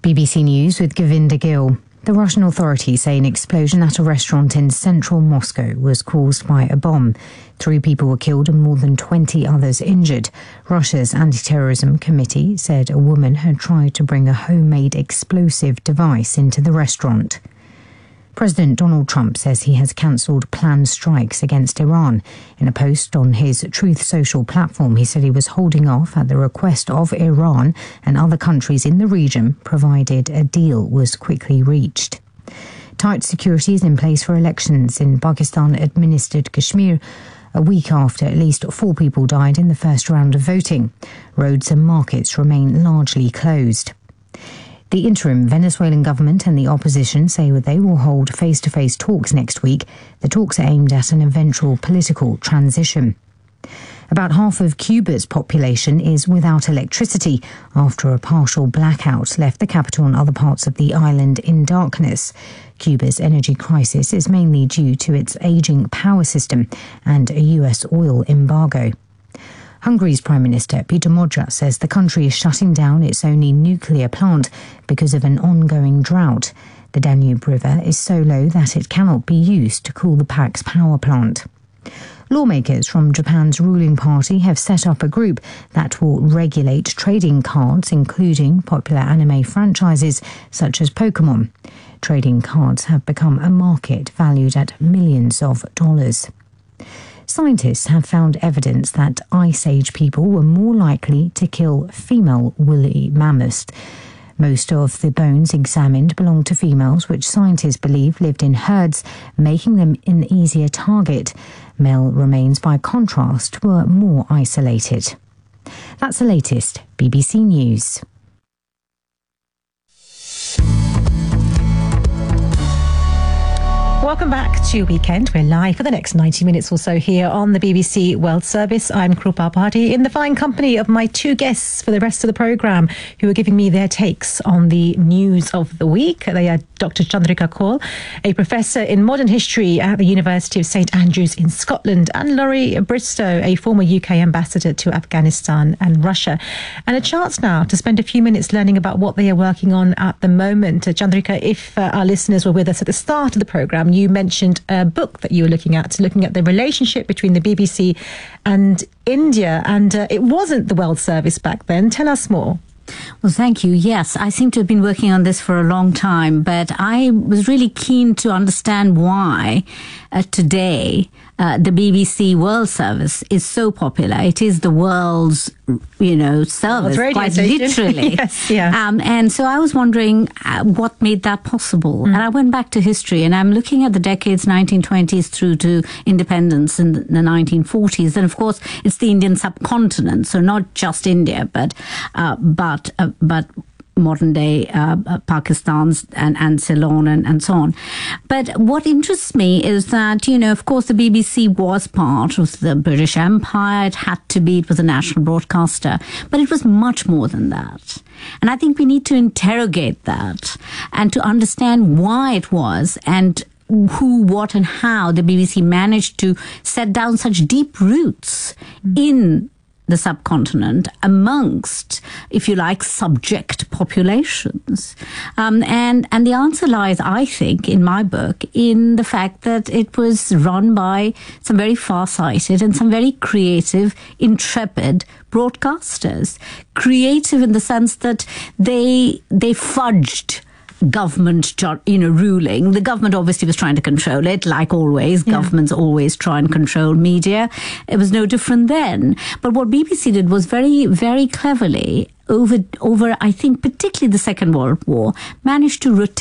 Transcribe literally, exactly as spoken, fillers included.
B B C News with Govinda Gill. The Russian authorities say an explosion at a restaurant in central Moscow was caused by a bomb. Three people were killed and more than twenty others injured. Russia's anti-terrorism committee said a woman had tried to bring a homemade explosive device into the restaurant. President Donald Trump says he has cancelled planned strikes against Iran. In a post on his Truth Social platform, he said he was holding off at the request of Iran and other countries in the region, provided a deal was quickly reached. Tight security is in place for elections in Pakistan-administered Kashmir, a week after at least four people died in the first round of voting. Roads and markets remain largely closed. The interim Venezuelan government and the opposition say that they will hold face-to-face talks next week. The talks are aimed at an eventual political transition. About half of Cuba's population is without electricity after a partial blackout left the capital and other parts of the island in darkness. Cuba's energy crisis is mainly due to its aging power system and a U S oil embargo. Hungary's Prime Minister Peter Magyar says the country is shutting down its only nuclear plant because of an ongoing drought. The Danube River is so low that it cannot be used to cool the Pax power plant. Lawmakers from Japan's ruling party have set up a group that will regulate trading cards, including popular anime franchises such as Pokemon. Trading cards have become a market valued at millions of dollars. Scientists have found evidence that Ice Age people were more likely to kill female woolly mammoths. Most of the bones examined belong to females, which scientists believe lived in herds, making them an easier target. Male remains, by contrast, were more isolated. That's the latest B B C News. Welcome back to Weekend. We're live for the next ninety minutes or so here on the B B C World Service. I'm Krupa Bhatti in the fine company of my two guests for the rest of the programme who are giving me their takes on the news of the week. They are Doctor Chandrika Kaul, a professor in modern history at the University of St Andrews in Scotland, and Laurie Bristow, a former U K ambassador to Afghanistan and Russia. And a chance now to spend a few minutes learning about what they are working on at the moment. Uh, Chandrika, if uh, our listeners were with us at the start of the programme, you mentioned a book that you were looking at, looking at the relationship between the B B C and India, and uh, it wasn't the World Service back then. Tell us more. Well, thank you. Yes, I seem to have been working on this for a long time, but I was really keen to understand why uh, today uh, the B B C World Service is so popular. It is the world's, you know, service, quite station. Literally. Yes, yeah. Um, and so I was wondering uh, what made that possible. Mm. And I went back to history, and I'm looking at the decades nineteen twenties through to independence in the nineteen forties. And of course, it's the Indian subcontinent, so not just India, but uh, but uh, but modern day uh, Pakistan's and, and Ceylon and, and so on. But what interests me is that, you know, of course, the B B C was part of the British Empire. It had to be. It was a national broadcaster. But it was much more than that. And I think we need to interrogate that and to understand why it was and who, what and how the B B C managed to set down such deep roots mm. in the subcontinent amongst, if you like, subject populations. Um, and, and the answer lies, I think, in my book, in the fact that it was run by some very far-sighted and some very creative, intrepid broadcasters. Creative in the sense that they, they fudged government, you know, ruling. The government obviously was trying to control it, like always. Yeah. Governments always try and control media. It was no different then. But what B B C did was very, very cleverly, over, over, I think, particularly the Second World War, managed to rotate